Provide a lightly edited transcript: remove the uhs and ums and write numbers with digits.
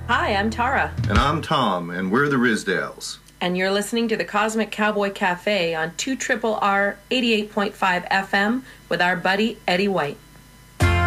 Hi, I'm Tara. And I'm Tom, and we're the Rizdales. And you're listening to the Cosmic Cowboy Cafe on 2RRR 88.5 FM with our buddy Eddie White.